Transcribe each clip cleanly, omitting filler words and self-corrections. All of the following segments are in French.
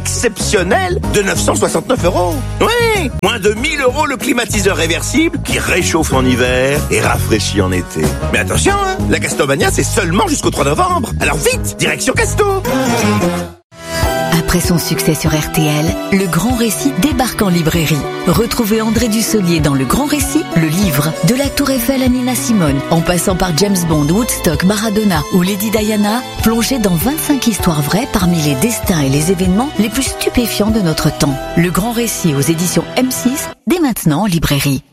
exceptionnel de 969 €. Oui, moins de 1000 € le climatiseur réversible qui réchauffe en hiver et rafraîchit en été. Mais attention, hein, la Castomania, c'est seulement jusqu'au 3 novembre. Alors vite, direction Casto. Après son succès sur RTL, Le Grand Récit débarque en librairie. Retrouvez André Dussolier dans Le Grand Récit, le livre, de la Tour Eiffel à Nina Simone, en passant par James Bond, Woodstock, Maradona ou Lady Diana, plongez dans 25 histoires vraies parmi les destins et les événements les plus stupéfiants de notre temps. Le Grand Récit aux éditions M6, dès maintenant en librairie.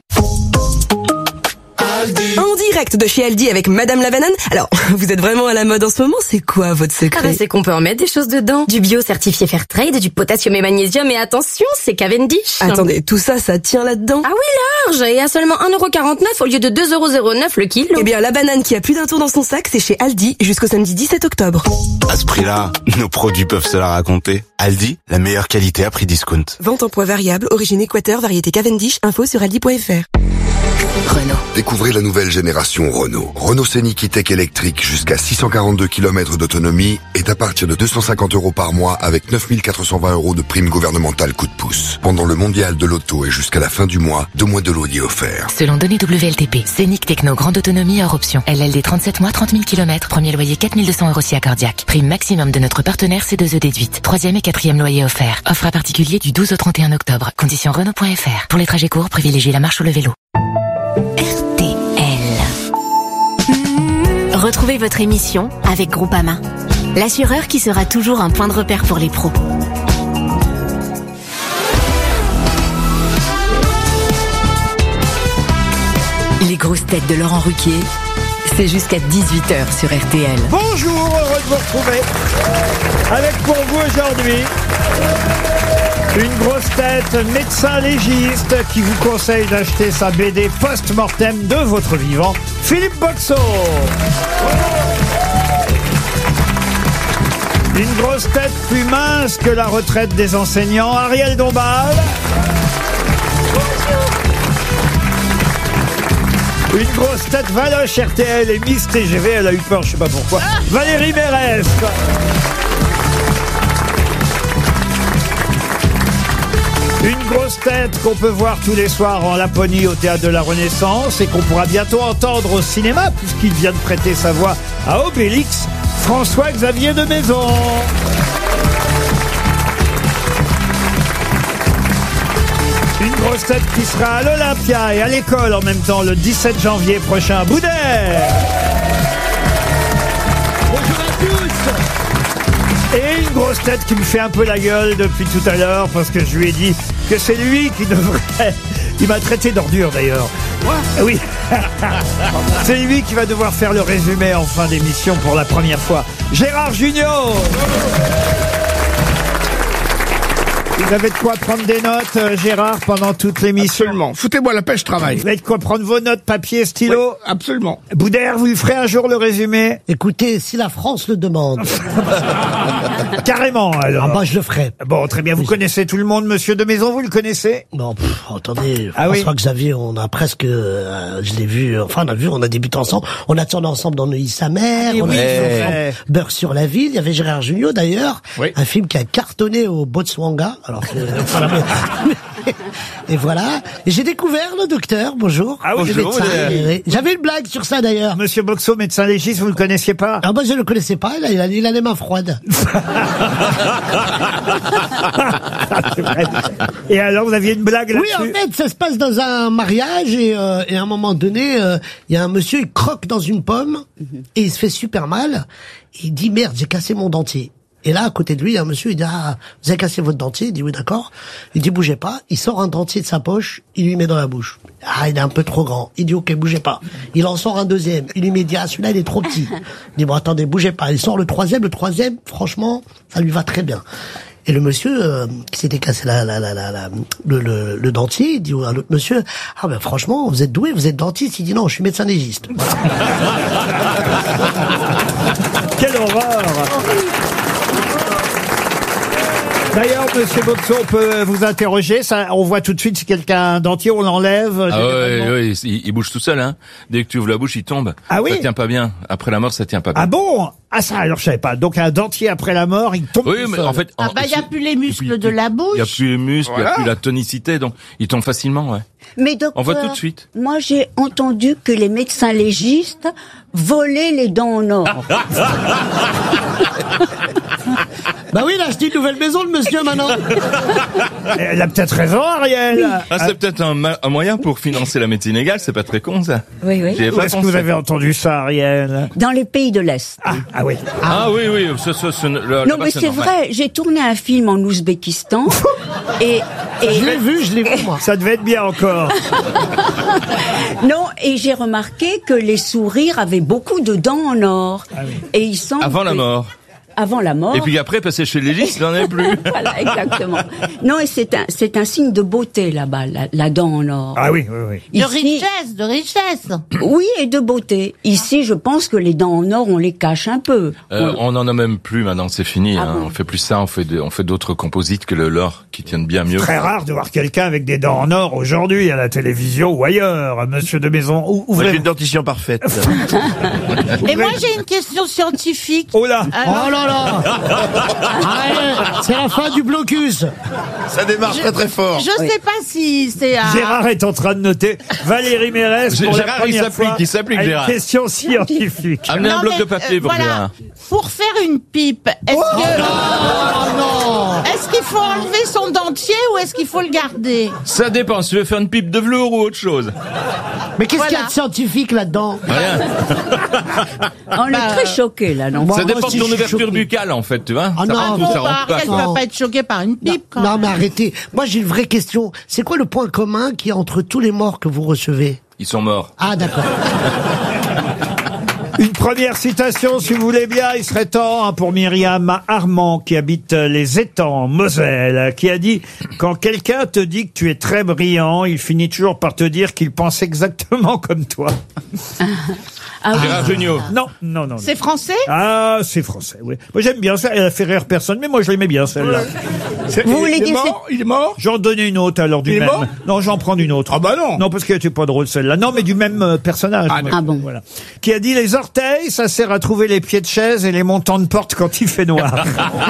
En direct de chez Aldi avec Madame la Banane. Alors, vous êtes vraiment à la mode en ce moment, c'est quoi votre secret? C'est qu'on peut en mettre des choses dedans. Du bio certifié Fairtrade, du potassium et magnésium, et attention, c'est Cavendish. Attendez, tout ça, ça tient là-dedans? Ah oui, large, et à seulement 1,49 € au lieu de 2,09 € le kilo. Eh bien, la banane qui a plus d'un tour dans son sac, c'est chez Aldi jusqu'au samedi 17 octobre. À ce prix-là, nos produits peuvent se la raconter. Aldi, la meilleure qualité à prix discount. Vente en poids variable, origine Équateur, variété Cavendish, info sur aldi.fr. Renault. Découvrez la nouvelle génération Renault. Renault Scénic E-Tech électrique jusqu'à 642 km d'autonomie est à partir de 250 € par mois avec 9 420 € de prime gouvernementale coup de pouce. Pendant le mondial de l'auto et jusqu'à la fin du mois, 2 mois de loyer offerts. Selon données WLTP, Scénic Techno grande autonomie hors option. LLD 37 mois, 30 000 km, premier loyer 4 200 € si accordiaque. Prime maximum de notre partenaire C2E déduite. 3e et 4e loyer offert. Offre à particulier du 12 au 31 octobre. Conditions Renault.fr. Pour les trajets courts, privilégiez la marche ou le vélo. RTL. Retrouvez votre émission avec Groupama, l'assureur qui sera toujours un point de repère pour les pros. Les grosses têtes de Laurent Ruquier, c'est jusqu'à 18h sur RTL. Bonjour, heureux de vous retrouver. Avec pour vous aujourd'hui une grosse tête médecin légiste qui vous conseille d'acheter sa BD post-mortem de votre vivant, Philippe Boxo. Une grosse tête plus mince que la retraite des enseignants, Ariel Dombal. Une grosse tête Valoche RTL et Miss TGV, elle a eu peur, je sais pas pourquoi. Valérie Mérès. Une grosse tête qu'on peut voir tous les soirs en Laponie au Théâtre de la Renaissance et qu'on pourra bientôt entendre au cinéma puisqu'il vient de prêter sa voix à Obélix, François-Xavier de Maison. Une grosse tête qui sera à l'Olympia et à l'école en même temps le 17 janvier prochain, Boudère. Bonjour à tous. Et une grosse tête qui me fait un peu la gueule depuis tout à l'heure parce que je lui ai dit que c'est lui qui devrait... Il m'a traité d'ordure d'ailleurs. Quoi ? Oui. C'est lui qui va devoir faire le résumé en fin d'émission pour la première fois. Gérard Junior. Vous avez de quoi prendre des notes, Gérard, pendant toute l'émission? Absolument. Foutez-moi la paix, je travaille. Vous avez de quoi prendre vos notes, papier, stylo? Oui, absolument. Boudère, vous lui ferez un jour le résumé? Écoutez, si la France le demande. Carrément, alors. Ah bah, je le ferai. Bon, très bien. Vous connaissez tout le monde, monsieur de Maison, vous le connaissez? Non, attendez. Ah oui. François-Xavier, on a presque, je l'ai vu, enfin, on a débuté ensemble. On a tourné ensemble dans Neuilly sa mère. On a fait ensemble Beurre sur la ville. Il y avait Gérard Jugnot, d'ailleurs. Oui. Un film qui a cartonné au Botswana. Alors, et voilà. Et j'ai découvert le docteur. Bonjour. Ah oui, bonjour. J'avais une blague sur ça d'ailleurs. Monsieur Boxo, médecin légiste, vous le connaissiez pas? Ah bah je le connaissais pas. Il a les mains froides. Et alors, vous aviez une blague là-dessus? Oui, en fait, ça se passe dans un mariage et à un moment donné, il y a un monsieur, il croque dans une pomme et il se fait super mal. Il dit merde, j'ai cassé mon dentier. Et là, à côté de lui, il y a un monsieur, il dit, ah, vous avez cassé votre dentier? Il dit, oui, d'accord. Il dit, bougez pas. Il sort un dentier de sa poche, il lui met dans la bouche. Ah, il est un peu trop grand. Il dit, ok, bougez pas. Il en sort un deuxième. Il lui met, dit, ah, celui-là, il est trop petit. Il dit, bon, attendez, bougez pas. Il sort le troisième, franchement, ça lui va très bien. Et le monsieur, qui s'était cassé le dentier, il dit à l'autre monsieur, ah, ben, franchement, vous êtes doué, vous êtes dentiste. Il dit, non, je suis médecin légiste. Voilà. Quelle horreur! D'ailleurs, monsieur Boxon, on peut vous interroger. Ça, on voit tout de suite si quelqu'un a un dentier, on l'enlève. Ah ouais, il bouge tout seul, hein. Dès que tu ouvres la bouche, il tombe. Ah oui. Ça tient pas bien. Après la mort, ça tient pas bien. Ah bon? Ah ça, alors je savais pas. Donc un dentier après la mort, il tombe. Oui, mais en fait. il y a plus les muscles de la bouche. Il y a plus les muscles, il y a plus la tonicité, donc il tombe facilement, ouais. Mais docteur, on voit tout de suite. Moi, j'ai entendu que les médecins légistes volaient les dents en or. Bah oui, là, je dis une nouvelle maison, le monsieur, maintenant. Elle a peut-être raison, Ariel. Ah, c'est peut-être un moyen pour financer la médecine légale, c'est pas très con, ça. Oui, oui. Où est-ce que vous avez entendu ça, Ariel? Dans les pays de l'Est. Ah oui. Ah oui, Non, mais c'est vrai, j'ai tourné un film en Ouzbékistan, et je l'ai vu, moi. Ça devait être bien encore. Non, et j'ai remarqué que les sourires avaient beaucoup de dents en or. Ah oui. Et ils semblent avant la mort. Avant la mort. Et puis après, passer chez les légistes, il n'en est plus. Voilà, exactement. Non, et c'est un signe de beauté là-bas, la dent en or. Ah oui, oui, oui. Ici, De richesse. oui, et de beauté. Ici, je pense que les dents en or, on les cache un peu. On en a même plus maintenant, c'est fini. Ah bon. On fait plus ça, on fait d'autres composites que le l'or qui tiennent bien mieux. Très rare de voir quelqu'un avec des dents en or aujourd'hui à la télévision ou ailleurs. Monsieur de Maison, Moi, j'ai une dentition parfaite. Et moi, j'ai une question scientifique. Oh là. Oh là là. C'est la fin du blocus. Ça démarre très très fort. Je sais pas si c'est Gérard est en train de noter. Valérie Mérès, pour la Gérard, première fois, il s'applique, à une Gérard. question scientifique. Amenez un bloc de papier pour voilà. Gérard. Pour faire une pipe, est-ce qu'il faut enlever son dentier ou est-ce qu'il faut le garder? Ça dépend, si tu veux faire une pipe de velours ou autre chose. Mais qu'est-ce qu'il y a de scientifique là-dedans? Rien. On est très choqués, là, non? Ça dépend de aussi, ton je suis ouverture choqué. buccale, en fait, tu vois. Ah ça non, rentre ou ça rentre pas. Ariel, tu vas pas être choqué par une pipe, quand Non, même. mais arrêtez. Moi, j'ai une vraie question. C'est quoi le point commun qu'il y a entre tous les morts que vous recevez? Ils sont morts. Ah, d'accord. Une première citation, si vous voulez bien, il serait temps pour Myriam Armand, qui habite les Étangs, en Moselle, qui a dit « Quand quelqu'un te dit que tu es très brillant, il finit toujours par te dire qu'il pense exactement comme toi. » Gérard Jugnot. Non. C'est français? Ah, c'est français, oui. Moi, j'aime bien ça. Elle a fait rire personne, mais moi, je l'aimais bien, celle-là. Vous voulez dire Il est mort? J'en donnais une autre, alors, du Il est même. mort Non, j'en prends une autre. Ah bah non. Non, parce qu'elle était pas drôle, celle-là. Non, mais du même personnage. Ah bon. Voilà. Qui a dit, les orteils, ça sert à trouver les pieds de chaise et les montants de porte quand il fait noir.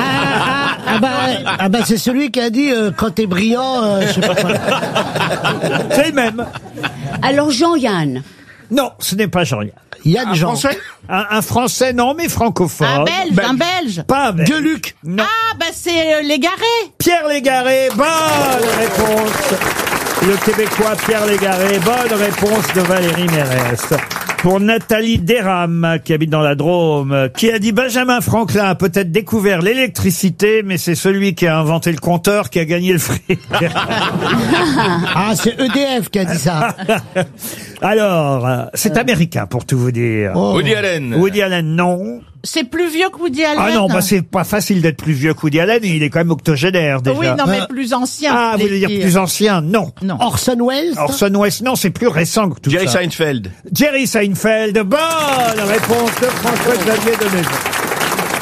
bah, c'est celui qui a dit, quand t'es brillant, je sais pas quoi. C'est le même. Alors, Jean-Yann. Non, ce n'est pas Jean-Yann. Yann Jean. Français? Un Français, non, mais francophone. Un Belge. Pas un Belge. Gueuluc. Non. Ah, bah c'est Légaré. Pierre Légaré, bonne réponse. Le Québécois Pierre Légaré, bonne réponse de Valérie Mérès. Pour Nathalie Desrames, qui habite dans la Drôme, qui a dit Benjamin Franklin a peut-être découvert l'électricité, mais c'est celui qui a inventé le compteur qui a gagné le fric. Ah, c'est EDF qui a dit ça. Alors, c'est américain pour tout vous dire. Woody Allen. Woody Allen, non. C'est plus vieux que Woody Allen. Ah non, bah c'est pas facile d'être plus vieux que Woody Allen, il est quand même octogénaire déjà. Oui, non, mais plus ancien. Ah, vous voulez dire plus ancien? Non. Orson Welles? Orson Welles, non, c'est plus récent que tout Jerry ça. Seinfeld. Jerry Seinfeld, bonne réponse de François-Xavier de Maison.